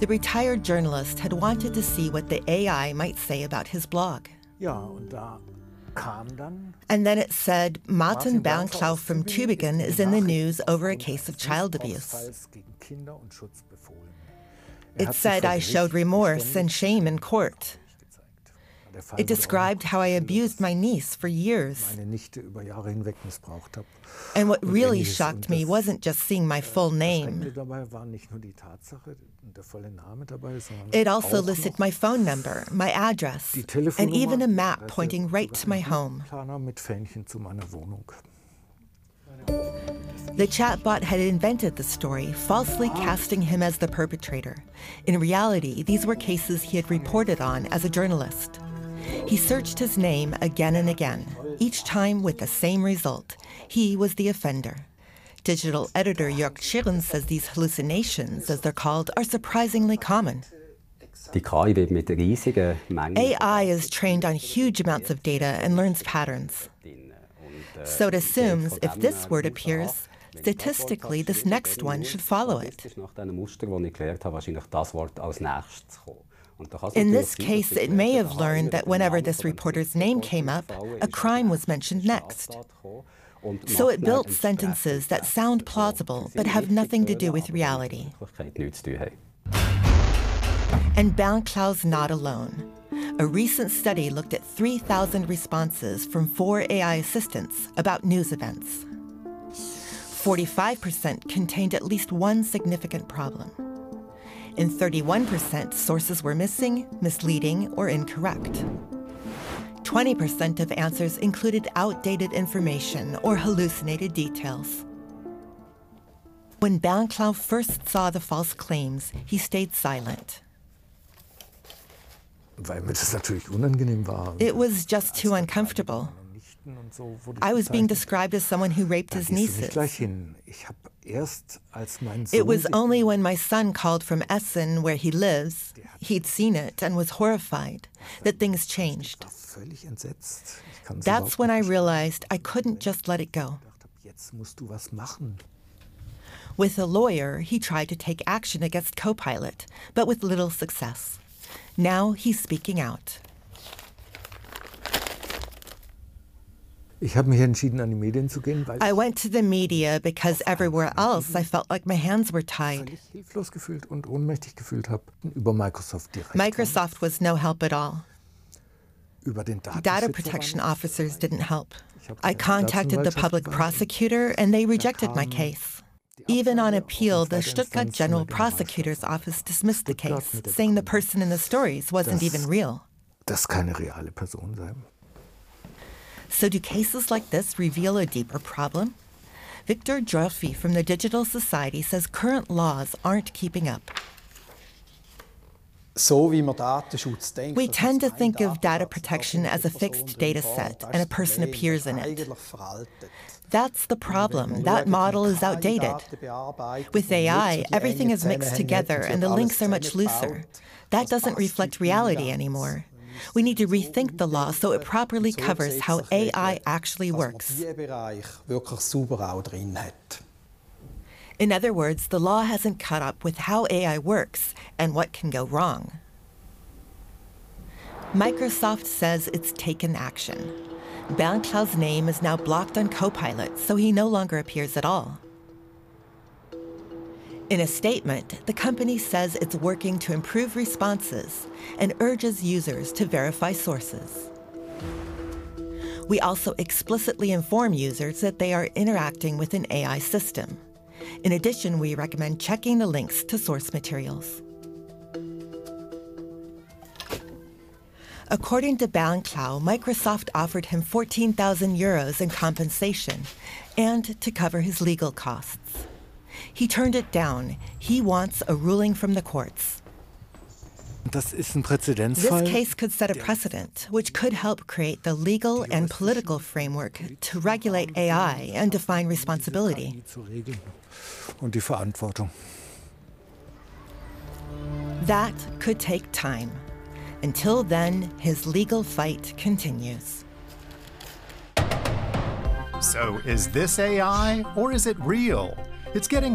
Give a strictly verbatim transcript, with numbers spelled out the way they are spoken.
The retired journalist had wanted to see what the A I might say about his blog. Ja, und da kam dann And then it said, Martin Martin Bernklau from Tübingen is in the news over a case of child abuse. It said I showed remorse and shame in court. It described how I abused my niece for years. And what really shocked me wasn't just seeing my full name. It also listed my phone number, my address, and even a map pointing right to my home. The chatbot had invented the story, falsely casting him as the perpetrator. In reality, these were cases he had reported on as a journalist. He searched his name again and again, each time with the same result. He was the offender. Digital editor Jörg Schirren says these hallucinations, as they're called, are surprisingly common. A I is trained on huge amounts of data and learns patterns. So it assumes if this word appears, statistically this next one should follow it. In this case, it may have learned that whenever this reporter's name came up, a crime was mentioned next. So it built sentences that sound plausible but have nothing to do with reality. And Bernklau's not alone. A recent study looked at three thousand responses from four A I assistants about news events. forty-five percent contained at least one significant problem. In thirty-one percent, sources were missing, misleading, or incorrect. twenty percent of answers included outdated information or hallucinated details. When Bernklau first saw the false claims, he stayed silent. It was just too uncomfortable. I was being described as someone who raped his nieces. It was only when my son called from Essen, where he lives, he'd seen it and was horrified, that things changed. That's when I realized I couldn't just let it go. With a lawyer, he tried to take action against Copilot, but with little success. Now he's speaking out. I went to the media because everywhere else I felt like my hands were tied. Microsoft was no help at all. Data protection officers didn't help. I contacted the public prosecutor and they rejected my case. Even on appeal, the Stuttgart General Prosecutor's Office dismissed the case, saying the person in the stories wasn't even real. So do cases like this reveal a deeper problem? Victor Djorfi from the Digital Society says current laws aren't keeping up. We tend to think of data protection as a fixed data set and a person appears in it. That's the problem. That model is outdated. With A I, everything is mixed together and the links are much looser. That doesn't reflect reality anymore. We need to rethink the law so it properly covers how A I actually works. In other words, the law hasn't caught up with how A I works and what can go wrong. Microsoft says it's taken action. Bernklau's name is now blocked on Copilot, so he no longer appears at all. In a statement, the company says it's working to improve responses and urges users to verify sources. We also explicitly inform users that they are interacting with an A I system. In addition, we recommend checking the links to source materials. According to Bernklau, Microsoft offered him fourteen thousand euros in compensation and to cover his legal costs. He turned it down. He wants a ruling from the courts. Das ist ein Präzedenzfall. This case could set a precedent, which could help create the legal and political framework to regulate A I and define responsibility. Und die Verantwortung. That could take time. Until then, his legal fight continues. So is this A I or is it real? It's getting